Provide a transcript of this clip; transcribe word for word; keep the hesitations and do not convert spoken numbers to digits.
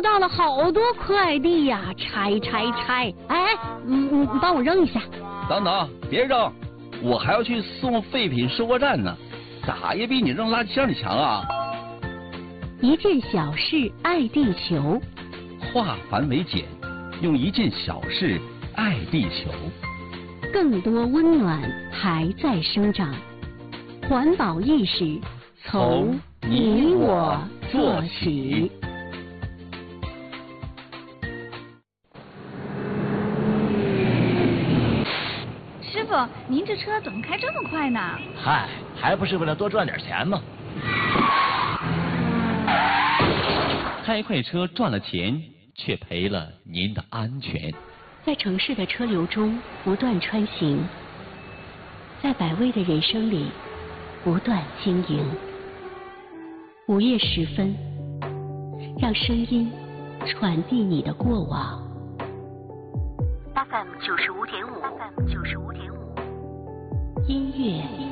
到了好多快递呀，拆拆拆！哎，嗯，你帮我扔一下。 等等，别扔，我还要去送废品收货站呢，咋也比你扔垃圾箱里强啊！ 一件小事爱地球， 化繁为简，用一件小事爱地球。 更多温暖还在生长，环保意识从你我做起。 师傅，您这车怎么开这么快呢？ 嗨，还不是为了多赚点钱吗？ 开快车赚了钱，却赔了您的安全。 在城市的车流中不断穿行，在百味的人生里不断经营。午夜时分，让声音传递你的过往。F M 九十五点五，F M 九十五点五，音乐